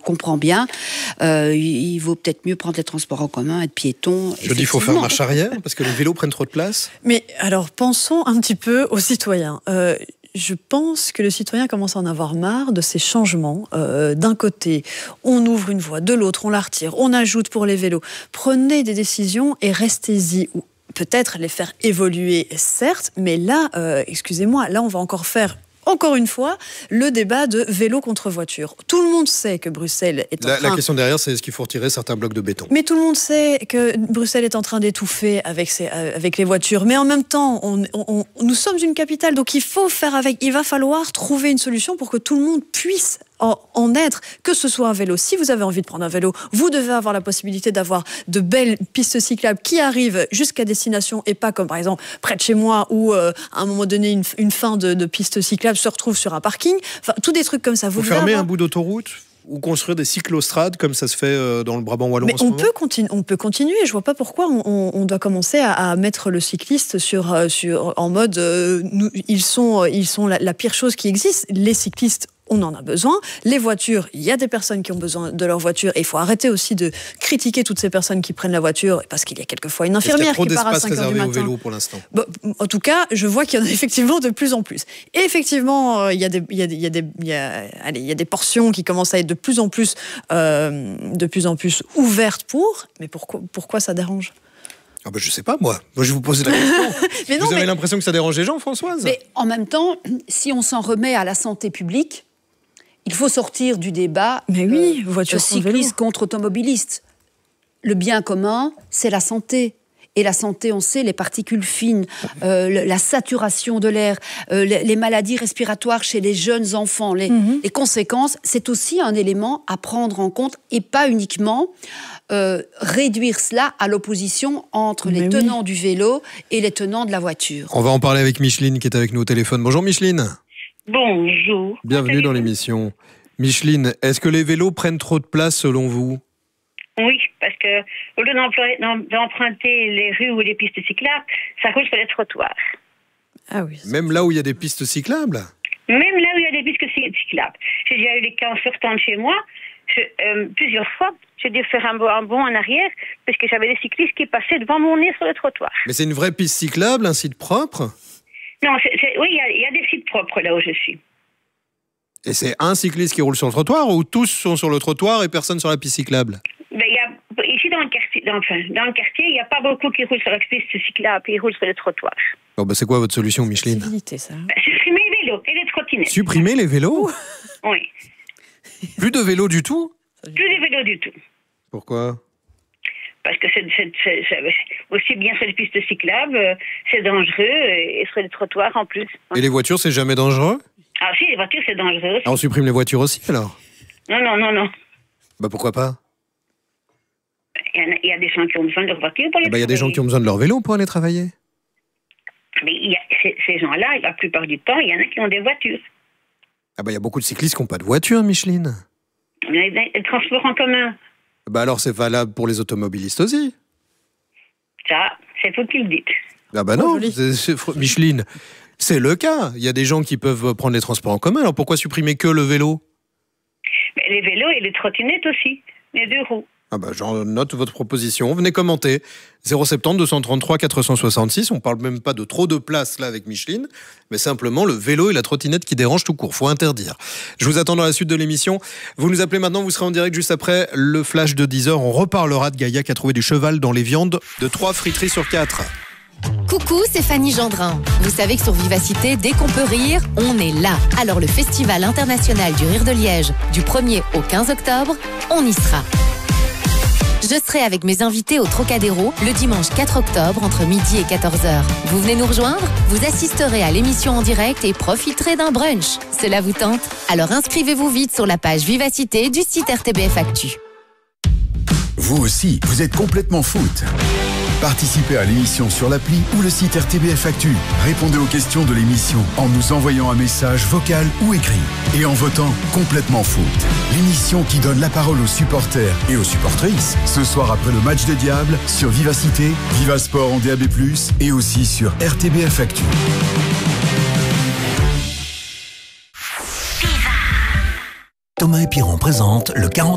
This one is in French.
comprends bien. Il vaut peut-être mieux prendre les transports en commun, être piéton. Je dis qu'il faut faire marche arrière parce que les vélos prennent trop de place. Mais alors, pensons un petit peu aux citoyens. Je pense que le citoyen commence à en avoir marre de ces changements. D'un côté, on ouvre une voie, de l'autre, on la retire, on ajoute pour les vélos. Prenez des décisions et restez-y. Ou peut-être les faire évoluer, certes, mais là, excusez-moi, là, on va encore faire... Encore une fois, le débat de vélo contre voiture. Tout le monde sait que Bruxelles est en train... La question derrière, c'est est-ce qu'il faut retirer certains blocs de béton ? Mais tout le monde sait que Bruxelles est en train d'étouffer avec les voitures. Mais en même temps, nous sommes une capitale, donc il faut faire avec. Il va falloir trouver une solution pour que tout le monde puisse en être, que ce soit un vélo. Si vous avez envie de prendre un vélo, vous devez avoir la possibilité d'avoir de belles pistes cyclables qui arrivent jusqu'à destination et pas comme par exemple près de chez moi où à un moment donné une fin de piste cyclable se retrouve sur un parking. Enfin, tous des trucs comme ça. Vous fermez un bout d'autoroute ou construire des cyclostrades comme ça se fait dans le Brabant wallon. Mais on peut continuer. Je vois pas pourquoi on doit commencer à mettre le cycliste en mode ils sont la pire chose qui existe. Les cyclistes, on en a besoin. Les voitures, il y a des personnes qui ont besoin de leur voiture. Et il faut arrêter aussi de critiquer toutes ces personnes qui prennent la voiture, parce qu'il y a quelquefois une infirmière qui part à 5 heures du matin. Au vélo pour l'instant. Bon, en tout cas, je vois qu'il y en a effectivement de plus en plus. Et effectivement, il y a des portions qui commencent à être de plus en plus ouvertes pour. Mais pourquoi ça dérange ? Ah ben je sais pas, moi je vous pose la question. Vous avez l'impression que ça dérange les gens, Françoise ? Mais en même temps, si on s'en remet à la santé publique, il faut sortir du débat cycliste contre automobiliste. Le bien commun, c'est la santé. Et la santé, on sait, les particules fines, la saturation de l'air, les maladies respiratoires chez les jeunes enfants, les conséquences, c'est aussi un élément à prendre en compte et pas uniquement réduire cela à l'opposition entre les tenants du vélo et les tenants de la voiture. On va en parler avec Micheline qui est avec nous au téléphone. Bonjour Micheline. Bonjour. Bienvenue dans l'émission. Micheline, est-ce que les vélos prennent trop de place selon vous ? Oui, parce que au lieu d'emprunter les rues ou les pistes cyclables, ça roule sur les trottoirs. Ah oui. Même là où il y a des pistes cyclables ? Même là où il y a des pistes cyclables. J'ai déjà eu les cas en sortant de chez moi. Plusieurs fois, j'ai dû faire un bond en arrière parce que j'avais des cyclistes qui passaient devant mon nez sur le trottoir. Mais c'est une vraie piste cyclable, un site propre ? Non, oui, il y a des sites propres là où je suis. Et c'est un cycliste qui roule sur le trottoir ou tous sont sur le trottoir et personne sur la piste cyclable ? Ici, dans le quartier, il n'y a pas beaucoup qui roulent sur la piste cyclable, ils roulent sur les trottoirs. Bon, c'est quoi votre solution, Micheline ? Supprimer les vélos et les trottinettes. Supprimer les vélos ? Oui. Plus de vélos du tout ? Plus de vélos du tout. Pourquoi ? Parce que c'est aussi bien sur les pistes cyclables, c'est dangereux, et sur les trottoirs en plus. Et les voitures, c'est jamais dangereux ? Ah si, les voitures, c'est dangereux aussi. On supprime les voitures aussi, alors ? Non. Bah pourquoi pas ? Il y a des gens qui ont besoin de leur voiture pour aller travailler. Il y a des gens qui ont besoin de leur vélo pour aller travailler. Mais ces gens-là, la plupart du temps, il y en a qui ont des voitures. Il y a beaucoup de cyclistes qui n'ont pas de voiture, Micheline. Les transports en commun. Alors c'est valable pour les automobilistes aussi. Ça, c'est vous qui le dites. Non, Micheline, c'est le cas. Il y a des gens qui peuvent prendre les transports en commun. Alors pourquoi supprimer que le vélo ? Mais les vélos et les trottinettes aussi, les deux roues. J'en note votre proposition. Venez commenter. 070 233 466. On parle même pas de trop de place là avec Micheline, mais simplement le vélo et la trottinette qui dérangent tout court. Faut interdire. Je vous attends dans la suite de l'émission. Vous nous appelez maintenant, vous serez en direct juste après le flash de 10h. On reparlera de Gaïa qui a trouvé du cheval dans les viandes de 3 friteries sur 4. Coucou, c'est Fanny Gendrin. Vous savez que sur Vivacité, dès qu'on peut rire, on est là. Alors le Festival international du rire de Liège, du 1er au 15 octobre, on y sera. Je serai avec mes invités au Trocadéro le dimanche 4 octobre entre midi et 14h. Vous venez nous rejoindre ? Vous assisterez à l'émission en direct et profiterez d'un brunch. Cela vous tente ? Alors inscrivez-vous vite sur la page Vivacité du site RTBF Actu. Vous aussi, vous êtes complètement foot. Participez à l'émission sur l'appli ou le site RTBF Actu. Répondez aux questions de l'émission en nous envoyant un message vocal ou écrit. Et en votant complètement foot. L'émission qui donne la parole aux supporters et aux supportrices. Ce soir après le match des Diables, sur Vivacité, Vivasport en DAB+, et aussi sur RTBF Actu. Thomas et Piron présente le 40